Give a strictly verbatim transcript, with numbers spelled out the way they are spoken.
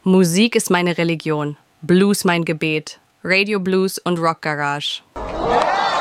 Musik ist meine Religion, Blues mein Gebet, Radio Blues und Rock Garage.